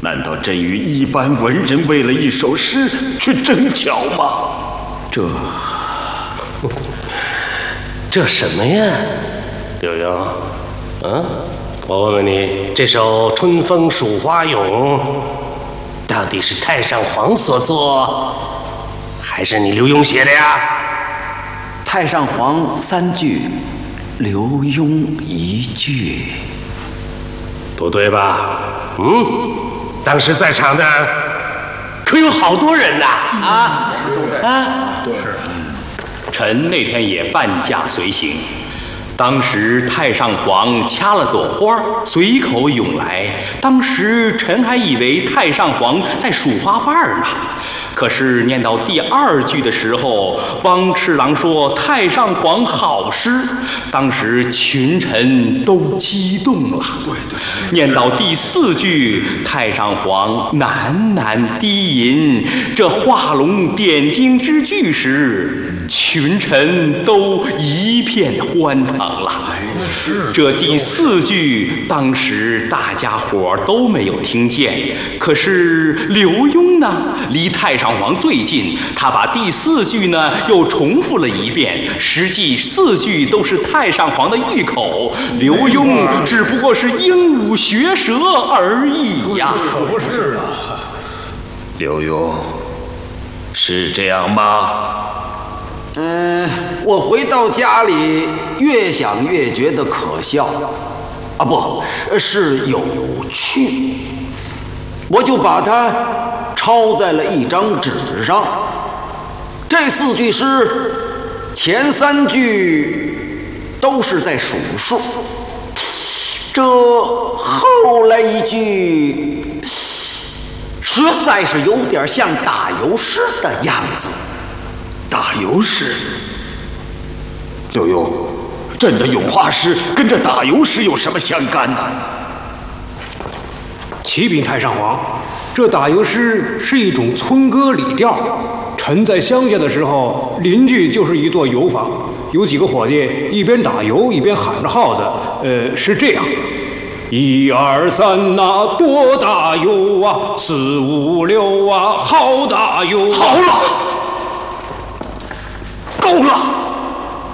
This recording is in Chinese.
难道真与一般文人为了一首诗去争巧吗？ 这什么呀，柳英？我问问你，这首《春风蜀花咏》到底是太上皇所作，还是你刘墉写的呀？ 太上皇3句，刘墉1句。 不对吧？当时在场的可有好多人呐！ 臣那天也伴驾随行，当时太上皇掐了朵花，随口咏来。当时臣还以为太上皇在数花瓣呢。可是念到第2句的时候，汪侍郎说太上皇好诗，当时群臣都激动了。对，念到第4句，太上皇喃喃低吟这画龙点睛之句时，群臣都一片欢腾了。这第4句当时大家伙都没有听见，可是刘墉呢离太上皇最近，他把第4句呢又重复了一遍。实际4句都是太上皇的御口，刘墉只不过是鹦鹉学舌而已呀。 可不是啊。刘墉，是这样吗？ 我回到家里，越想越觉得可笑，不是有趣，我就把它抄在了一张纸上。这4句诗，前3句都是在数数，这后来一句实在是有点像打油诗的样子。 打油诗？刘墉，朕的咏花诗跟这打油诗有什么相干呢？ 启禀太上皇，这打油诗是一种村歌礼调。臣在乡下的时候，邻居就是一座油坊，有几个伙计一边打油一边喊着号子，是这样：1、2、3呐，多打油啊！4、5、6啊，好打油！ 好了，够了。